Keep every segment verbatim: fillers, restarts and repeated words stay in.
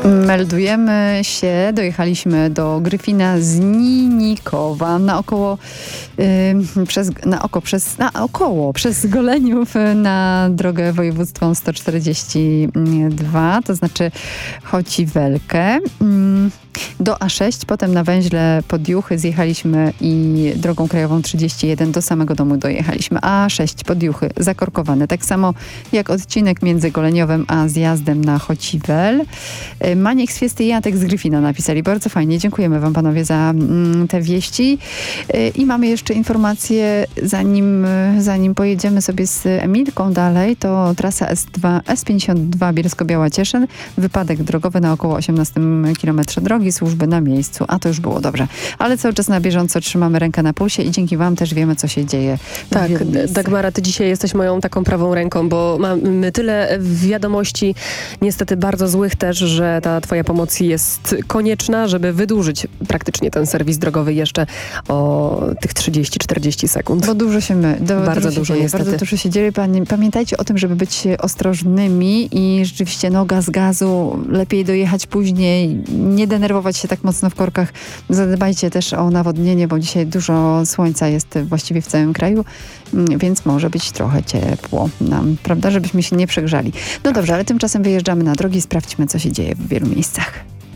Meldujemy się, dojechaliśmy do Gryfina z Ninikowa na około, yy, przez, na oko, przez, na około, przez Goleniów na drogę województwą sto czterdzieści dwa, to znaczy Chociwelkę. Yy. Do A sześć, potem na węźle Podjuchy zjechaliśmy i drogą krajową trzydzieści jeden do samego domu dojechaliśmy. A sześć Podjuchy zakorkowane. Tak samo jak odcinek między Goleniowem a zjazdem na Chociwel. Maniek z Fiesty i Jacek z Gryfina napisali. Bardzo fajnie. Dziękujemy wam panowie za mm, te wieści. I mamy jeszcze informację, zanim, zanim pojedziemy sobie z Emilką dalej, to trasa S dwa, S pięćdziesiąt dwa Bielsko-Biała Cieszyn. Wypadek drogowy na około osiemnastym kilometrze drogi. Służby na miejscu, a to już było dobrze. Ale cały czas na bieżąco trzymamy rękę na pulsie i dzięki wam też wiemy, co się dzieje. Tak, Dagmara, ty dzisiaj jesteś moją taką prawą ręką, bo mamy tyle wiadomości, niestety bardzo złych też, że ta twoja pomoc jest konieczna, żeby wydłużyć praktycznie ten serwis drogowy jeszcze o tych trzydzieści czterdzieści sekund. Bo dużo się my, do, bardzo dużo, dużo dzieje, niestety. Bardzo dużo się dzieje. Pamiętajcie o tym, żeby być ostrożnymi i rzeczywiście noga z gazu, lepiej dojechać później, nie denerwować się tak mocno w korkach. Zadbajcie też o nawodnienie, bo dzisiaj dużo słońca jest właściwie w całym kraju, więc może być trochę ciepło nam, prawda, żebyśmy się nie przegrzali. No dobrze, ale tymczasem wyjeżdżamy na drogi i sprawdźmy, co się dzieje w wielu miejscach.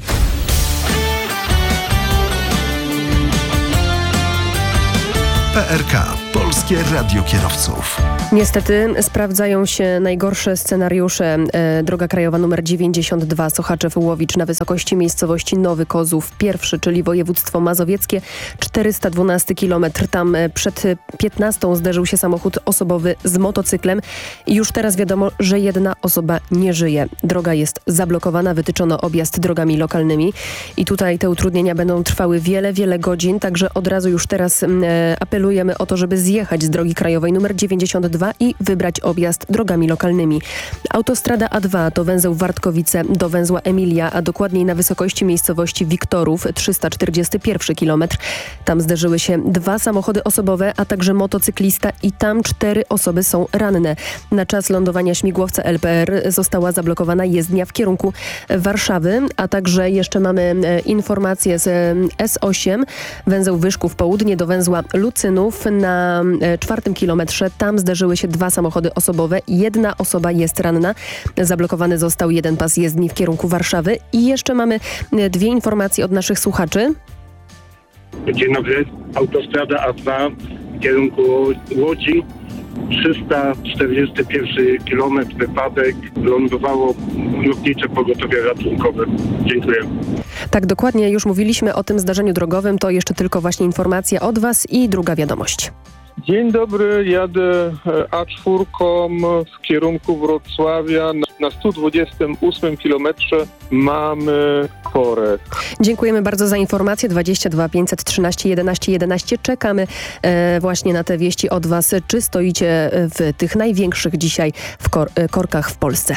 P R K. Polskie Radio Kierowców. Niestety sprawdzają się najgorsze scenariusze. E, droga krajowa numer dziewięćdziesiąt dwa Sochaczew-Łowicz na wysokości miejscowości Nowy Kozów. Pierwszy, czyli województwo mazowieckie, czterysta dwunasty kilometr. Tam e, przed piętnastą zderzył się samochód osobowy z motocyklem i już teraz wiadomo, że jedna osoba nie żyje. Droga jest zablokowana, wytyczono objazd drogami lokalnymi i tutaj te utrudnienia będą trwały wiele, wiele godzin, także od razu już teraz e, apelujemy o to, żeby zjechać z drogi krajowej numer dziewięćdziesiąt dwa i wybrać objazd drogami lokalnymi. Autostrada A dwa to węzeł Wartkowice do węzła Emilia, a dokładniej na wysokości miejscowości Wiktorów, trzysta czterdziesty pierwszy kilometr. Tam zderzyły się dwa samochody osobowe, a także motocyklista i tam cztery osoby są ranne. Na czas lądowania śmigłowca L P R została zablokowana jezdnia w kierunku Warszawy, a także jeszcze mamy informacje z S osiem, węzeł Wyszków Południe do węzła Lucynów na czwartym kilometrze. Tam zderzyły się dwa samochody osobowe. Jedna osoba jest ranna. Zablokowany został jeden pas jezdni w kierunku Warszawy. I jeszcze mamy dwie informacje od naszych słuchaczy. Dzień dobry. Autostrada A dwa w kierunku Łodzi. trzysta czterdziesty pierwszy kilometr, wypadek. Lądowało lotnicze pogotowie ratunkowe. Dziękuję. Tak, dokładnie. Już mówiliśmy o tym zdarzeniu drogowym. To jeszcze tylko właśnie informacja od was i druga wiadomość. Dzień dobry, jadę A cztery w kierunku Wrocławia. Na sto dwudziestym ósmym kilometrze mamy korek. Dziękujemy bardzo za informację. dwadzieścia dwa pięćset trzynaście jedenaście jedenaście. Czekamy e, właśnie na te wieści od was. Czy stoicie w tych największych dzisiaj w kor- korkach w Polsce?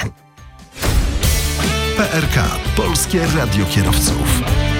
P R K. Polskie Radio Kierowców.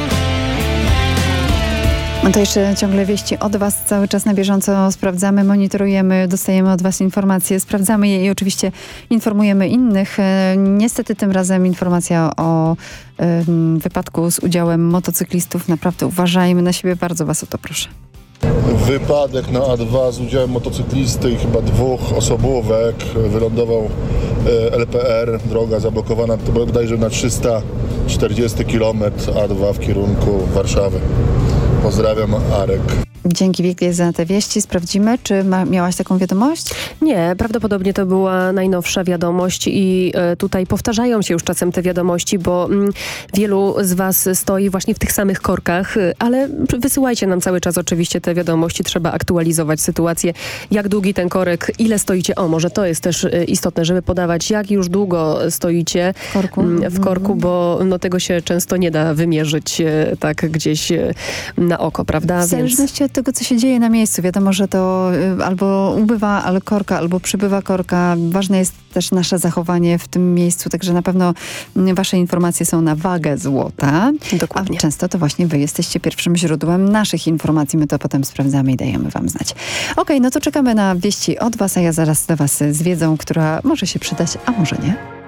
No to jeszcze ciągle wieści od was, cały czas na bieżąco sprawdzamy, monitorujemy, dostajemy od was informacje, sprawdzamy je i oczywiście informujemy innych. Niestety tym razem informacja o y, wypadku z udziałem motocyklistów. Naprawdę uważajmy na siebie, bardzo was o to proszę. Wypadek na A dwa z udziałem motocyklisty i chyba dwóch osobówek. Wylądował L P R, droga zablokowana to bodajże na trzysta czterdziesty kilometr A dwa w kierunku Warszawy. Pozdrawiam, Arek. Dzięki wielkie za te wieści. Sprawdzimy, czy ma, miałaś taką wiadomość? Nie, prawdopodobnie to była najnowsza wiadomość i e, tutaj powtarzają się już czasem te wiadomości, bo m, wielu z was stoi właśnie w tych samych korkach, e, ale wysyłajcie nam cały czas oczywiście te wiadomości. Trzeba aktualizować sytuację. Jak długi ten korek, ile stoicie? O, może to jest też e, istotne, żeby podawać, jak już długo stoicie w korku, m, w korku mm. bo no, tego się często nie da wymierzyć e, tak gdzieś e, na oko, prawda? W zależności Więc... od tego, co się dzieje na miejscu. Wiadomo, że to y, albo ubywa ale korka, albo przybywa korka. Ważne jest też nasze zachowanie w tym miejscu, także na pewno y, wasze informacje są na wagę złota. Dokładnie. A często to właśnie wy jesteście pierwszym źródłem naszych informacji. My to potem sprawdzamy i dajemy wam znać. Okej, okay, no to czekamy na wieści od was, a ja zaraz do was z wiedzą, która może się przydać, a może nie.